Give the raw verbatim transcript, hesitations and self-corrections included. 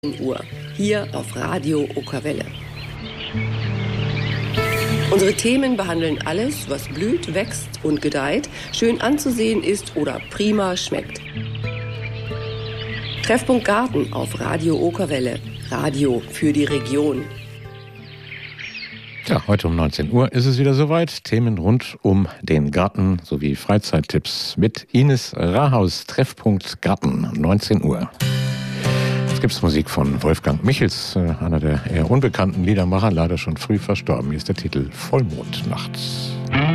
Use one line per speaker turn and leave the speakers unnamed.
Uhr, hier auf Radio Okerwelle. Unsere Themen behandeln alles, was blüht, wächst und gedeiht, schön anzusehen ist oder prima schmeckt. Treffpunkt Garten auf Radio Okerwelle. Radio für die Region.
Ja, heute um neunzehn Uhr ist es wieder soweit. Themen rund um den Garten sowie Freizeittipps mit Ines Rahaus. Treffpunkt Garten, neunzehn Uhr. Jetzt gibt es Musik von Wolfgang Michels, einer der eher unbekannten Liedermacher, leider schon früh verstorben. Hier ist der Titel Vollmondnacht.